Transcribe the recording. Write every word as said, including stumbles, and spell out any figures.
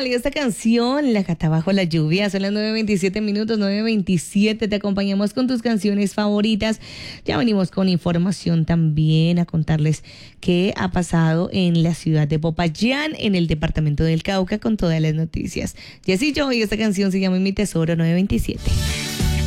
salió esta canción, La Gata Bajo la Lluvia. Son las nueve veintisiete minutos, nueve veintisiete. Te acompañamos con tus canciones favoritas. Ya venimos con información también a contarles qué ha pasado en la ciudad de Popayán, en el departamento del Cauca, con todas las noticias. Jessy Joy, esta canción se llama Mi Tesoro nueve veintisiete.